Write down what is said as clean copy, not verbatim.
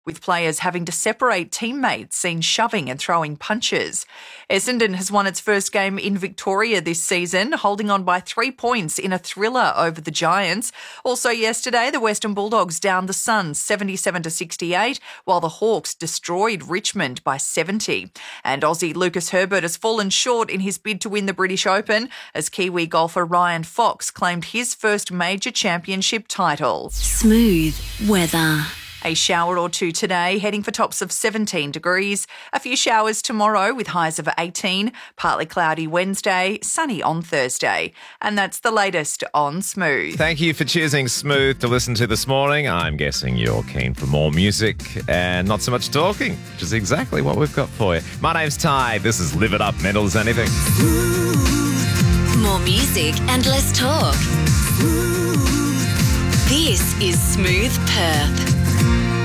with players having to separate teammates seen shoving and throwing punches. Essendon has won its first game in Victoria this season, holding on by 3 points in a thriller over the Giants. Also yesterday, the Western Bulldogs downed the Suns 77-68, while the Hawks destroyed Richmond by 70. And Aussie Lucas Herbert has fallen short in his bid to win the British Open as Kiwi golfer Ryan Fox claimed his first major championship title. Smooth weather. A shower or two today, heading for tops of 17 degrees. A few showers tomorrow with highs of 18. Partly cloudy Wednesday, sunny on Thursday. And that's the latest on Smooth. Thank you for choosing Smooth to listen to this morning. I'm guessing you're keen for more music and not so much talking, which is exactly what we've got for you. My name's Ty. This is Live It Up, Mental as Anything. More music and less talk. This is Smooth Perth.